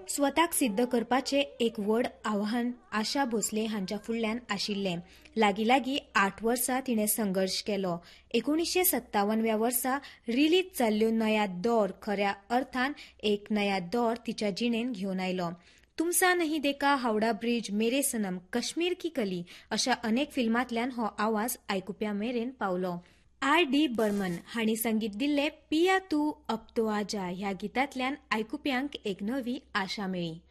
स्वताक सिद्ध करपाचे एक व्हड आव्हान आशा भोसले हांच्या फुडल्यान आशिल्लें. लागीं 8 वर्सां तिणें संघर्श केलो. 1957व्या वर्सा रिलीज जाल्ल्यो नया दौर खऱ्या अर्थान एक नया दौर तिच्या जिणेंत घेवन आयलो. तुमसा नहीं देखा, हावड़ा ब्रिज, मेरे सनम, कश्मीर की कली अशा अनेक फिल्मांतल्यान हो आवाज आयकुप्या मेरेन पावलो. R.D. बर्मन हांणी संगीत दिल्ले पिया तू अब तो आजा ह्या गितांतल्यान आयकुप्यांक एक नवी आशा मेळ्ळी.